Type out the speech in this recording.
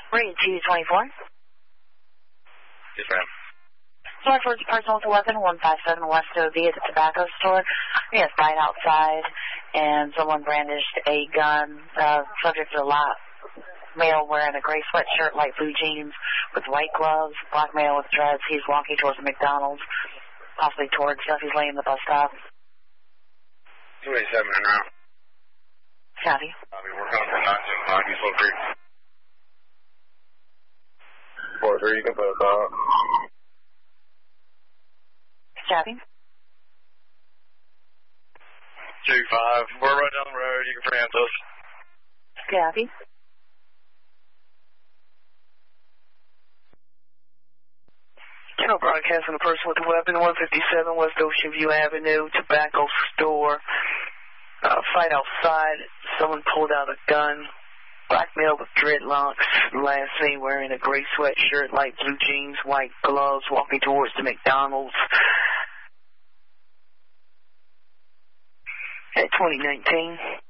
Read 224. Yes, ma'am. Sorry for person with a weapon, 157 West OB at the tobacco store. We have fight outside, and someone brandished a gun. Subject to a lot. Male wearing a gray sweatshirt, light blue jeans with white gloves. Black male with dreads. He's walking towards the McDonald's, possibly towards he's laying the bus stop. 287 and now. Copy. We're coming from 975, you slow free. 4-3, you can put a call. Copy. 2-5, we're right down the road, you can preempt us. Copy. Kennel broadcasting a person with a weapon, 157 West Ocean View Avenue, tobacco store. Fight outside. Someone pulled out a gun. Black male with dreadlocks. Last name wearing a gray sweatshirt, light blue jeans, white gloves, walking towards the McDonald's. At 2019.